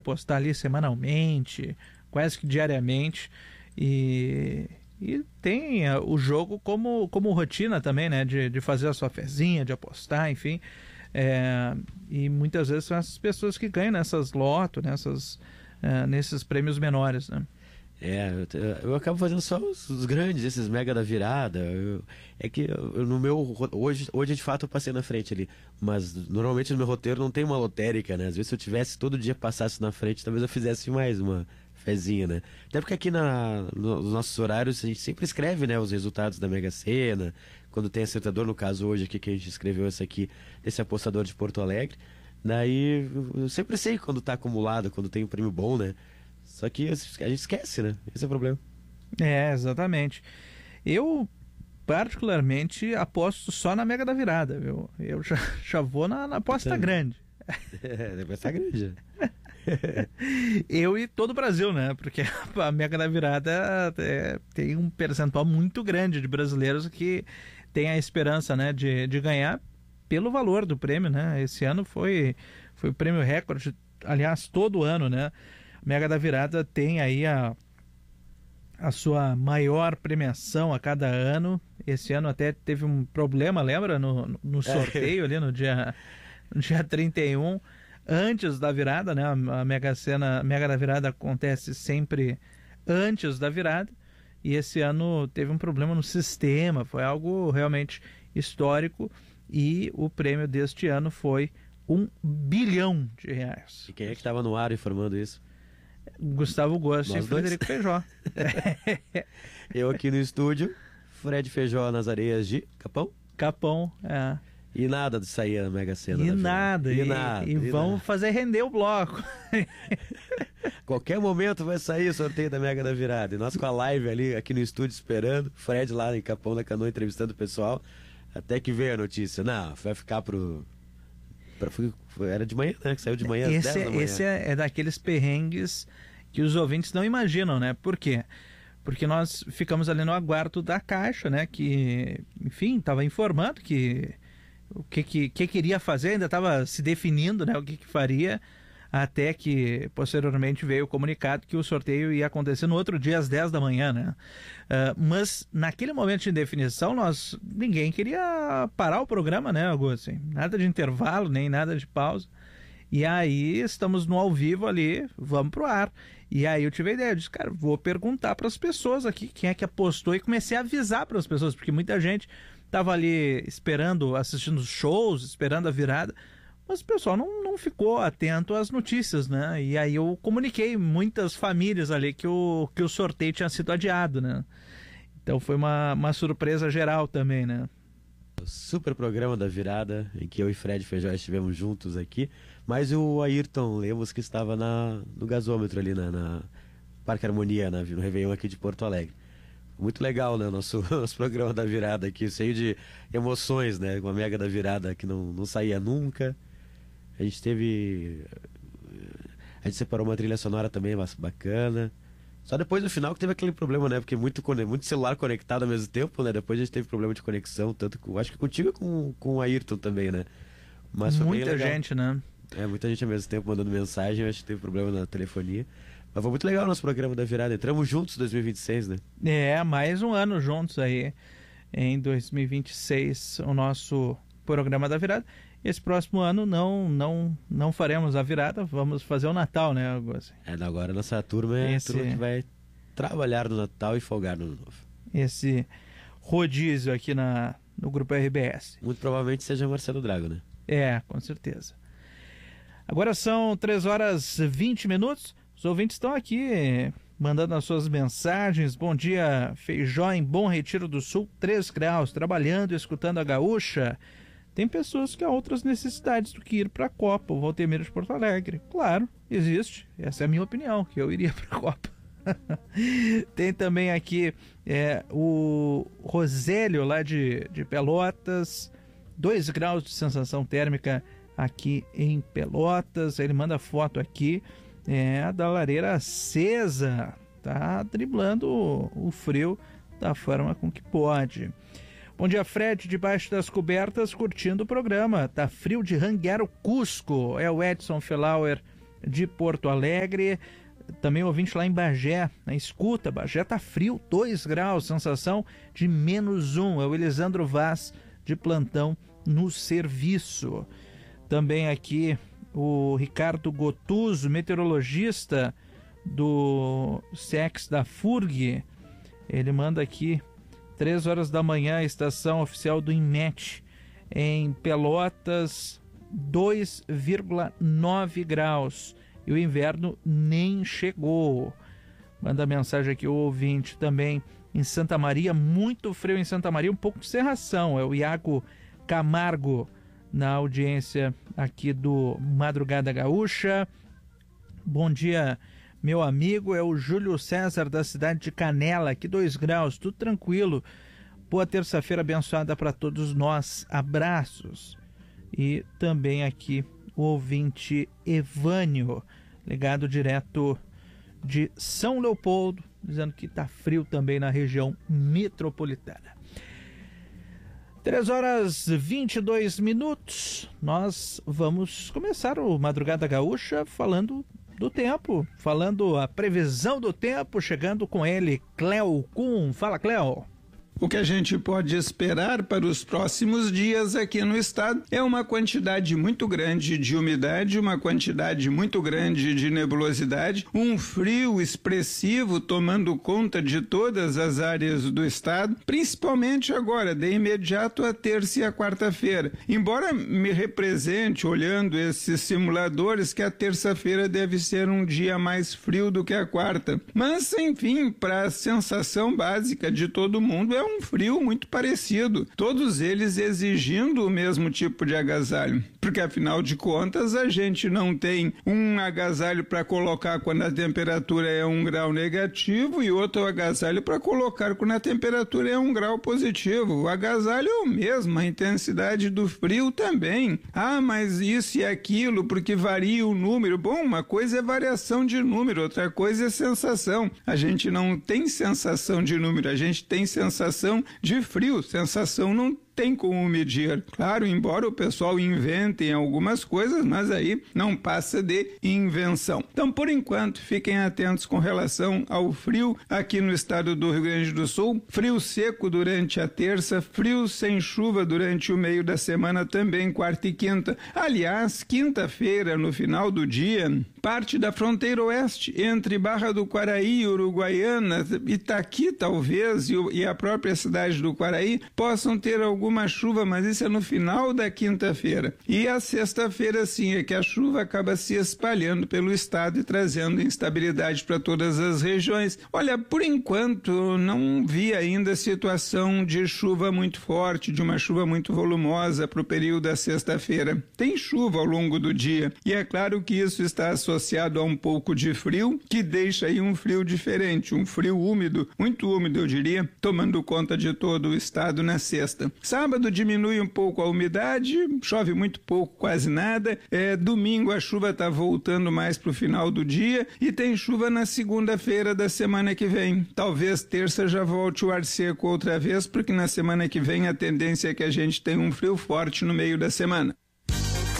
postar ali semanalmente, quase que diariamente, e tem o jogo como rotina também, né, de fazer a sua fezinha, de apostar, enfim, e muitas vezes são essas pessoas que ganham nessas loto, nesses prêmios menores, né. Eu acabo fazendo só os grandes, esses mega da virada. No meu hoje de fato eu passei na frente ali, mas normalmente no meu roteiro não tem uma lotérica, né? Às vezes se eu tivesse todo dia passasse na frente, talvez eu fizesse mais uma fezinha, né? Até porque aqui nos nossos horários a gente sempre escreve, né, os resultados da Mega Sena, quando tem acertador, no caso hoje aqui que a gente escreveu esse aqui, desse apostador de Porto Alegre. Daí eu sempre sei quando tá acumulado, quando tem um prêmio bom, né? Só que a gente esquece, né? Esse é o problema. Exatamente. Eu, particularmente, aposto só na Mega da Virada, viu? Eu já vou na aposta grande. Aposta grande. Eu e todo o Brasil, né? Porque a Mega da Virada tem um percentual muito grande de brasileiros que tem a esperança, né, de ganhar pelo valor do prêmio, né? Esse ano foi o prêmio recorde, aliás, todo ano, né? Mega da Virada tem aí a sua maior premiação a cada ano. Esse ano até teve um problema, lembra? No sorteio ali no dia 31, antes da virada, né? A Mega da Virada acontece sempre antes da virada. E esse ano teve um problema no sistema, foi algo realmente histórico. E o prêmio deste ano foi R$1 bilhão. E quem é que estava no ar informando isso? Gustavo Gosto e Frederico Feijó. Eu aqui no estúdio, Fred Feijó nas areias de Capão, E nada de sair a Mega Sena. E vamos fazer render o bloco. Qualquer momento vai sair o sorteio da Mega da Virada. E nós com a live ali, aqui no estúdio, esperando. Fred lá em Capão da Canoa entrevistando o pessoal. Até que veio a notícia. Não, vai ficar era de manhã, né? Que saiu de manhã às 10 da manhã. Esse é daqueles perrengues que os ouvintes não imaginam, né? Por quê? Porque nós ficamos ali no aguardo da Caixa, né? Que, enfim, estava informando que o que iria fazer, ainda estava se definindo, né? O que faria, até que posteriormente veio o comunicado que o sorteio ia acontecer no outro dia às 10 da manhã, né? Mas naquele momento de definição, ninguém queria parar o programa, né, Augusto? Nada de intervalo, nem nada de pausa. E aí estamos no ao vivo ali, vamos pro ar. E aí eu tive a ideia, eu disse, cara, vou perguntar para as pessoas aqui quem é que apostou, e comecei a avisar para as pessoas, porque muita gente estava ali esperando, assistindo os shows, esperando a virada, mas o pessoal não ficou atento às notícias, né? E aí eu comuniquei muitas famílias ali que o sorteio tinha sido adiado, né? Então foi uma surpresa geral também, né? O super programa da virada, em que eu e Fred Feijó estivemos juntos aqui, mas o Ayrton Lemos, que estava no gasômetro ali na Parque Harmonia, no Réveillon aqui de Porto Alegre. Muito legal, né? Nosso programa da virada aqui, cheio de emoções, né? Com a Mega da Virada que não saía nunca. A gente separou uma trilha sonora também bacana. Só depois no final que teve aquele problema, né? Porque muito celular conectado ao mesmo tempo, né? Depois a gente teve problema de conexão, acho que contigo e com o Ayrton também, né? Mas foi muita gente, né? Muita gente ao mesmo tempo mandando mensagem, acho que teve problema na telefonia. Mas foi muito legal o nosso programa da virada. Entramos juntos em 2026, né? Mais um ano juntos aí. Em 2026, o nosso programa da virada. Esse próximo ano não faremos a virada, vamos fazer o Natal, né, Augusto? Agora a nossa turma é a turma que vai trabalhar no Natal e folgar no Ano Novo. Esse rodízio aqui no Grupo RBS. Muito provavelmente seja Marcelo Drago, né? Com certeza. Agora são 3h20. Os ouvintes estão aqui mandando as suas mensagens. Bom dia, Feijó, em Bom Retiro do Sul, 3 graus, trabalhando e escutando a Gaúcha. Tem pessoas que há outras necessidades do que ir para a Copa, o Valtemiro de Porto Alegre. Claro, existe. Essa é a minha opinião, que eu iria para a Copa. Tem também aqui o Rosélio, lá de Pelotas, 2 graus de sensação térmica aqui em Pelotas. Ele manda foto aqui, a da lareira acesa, tá driblando o frio da forma com que pode. Bom dia, Fred, debaixo das cobertas, curtindo o programa. Tá frio de ranguear o Cusco. É o Edson Felauer de Porto Alegre. Também ouvinte lá em Bagé, na escuta, Bagé tá frio, 2 graus, sensação de -1. É o Elisandro Vaz, de plantão no serviço. Também aqui o Ricardo Gotuso, meteorologista do SEX da FURG. Ele manda aqui 3 horas da manhã, estação oficial do INMET em Pelotas, 2,9 graus. E o inverno nem chegou. Manda mensagem aqui o ouvinte também em Santa Maria, muito frio em Santa Maria, um pouco de cerração. É o Iago Camargo na audiência aqui do Madrugada Gaúcha. Bom dia, meu amigo, é o Júlio César da cidade de Canela, aqui 2 graus, tudo tranquilo. Boa terça-feira abençoada para todos nós, abraços. E também aqui o ouvinte Evânio, ligado direto de São Leopoldo, dizendo que está frio também na região metropolitana. 3 horas 22 minutos, nós vamos começar o Madrugada Gaúcha falando do tempo, falando a previsão do tempo, chegando com ele, Cléo Kuhn. Fala, Cléo. O que a gente pode esperar para os próximos dias aqui no estado é uma quantidade muito grande de umidade, uma quantidade muito grande de nebulosidade, um frio expressivo tomando conta de todas as áreas do estado, principalmente agora, de imediato a terça e a quarta-feira. Embora me represente, olhando esses simuladores, que a terça-feira deve ser um dia mais frio do que a quarta. Mas, enfim, para a sensação básica de todo mundo, é um frio muito parecido, todos eles exigindo o mesmo tipo de agasalho, porque afinal de contas a gente não tem um agasalho para colocar quando a temperatura é 1 grau negativo e outro agasalho para colocar quando a temperatura é 1 grau positivo. O agasalho é o mesmo, a intensidade do frio também. Ah, mas isso e aquilo porque varia o número. Bom, uma coisa é variação de número, outra coisa é sensação. A gente não tem sensação de número, a gente tem sensação de frio, sensação não tem como medir. Claro, embora o pessoal inventem algumas coisas, mas aí não passa de invenção. Então, por enquanto, fiquem atentos com relação ao frio aqui no estado do Rio Grande do Sul. Frio seco durante a terça, frio sem chuva durante o meio da semana também, quarta e quinta. Aliás, quinta-feira, no final do dia, parte da fronteira oeste, entre Barra do Quaraí, Uruguaiana, Itaqui talvez, e a própria cidade do Quaraí, possam ter alguma chuva, mas isso é no final da quinta-feira. E a sexta-feira, sim, é que a chuva acaba se espalhando pelo estado e trazendo instabilidade para todas as regiões. Olha, por enquanto, não vi ainda situação de chuva muito forte, de uma chuva muito volumosa para o período da sexta-feira. Tem chuva ao longo do dia, e é claro que isso está associado a um pouco de frio, que deixa aí um frio diferente, um frio úmido, muito úmido, eu diria, tomando conta de todo o estado na sexta. Sábado diminui um pouco a umidade, chove muito pouco, quase nada. Domingo a chuva está voltando mais para o final do dia e tem chuva na segunda-feira da semana que vem. Talvez terça já volte o ar seco outra vez, porque na semana que vem a tendência é que a gente tenha um frio forte no meio da semana.